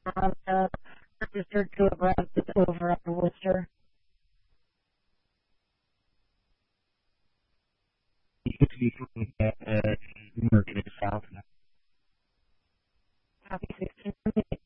registered to a branch that's over at Worcester. Marketing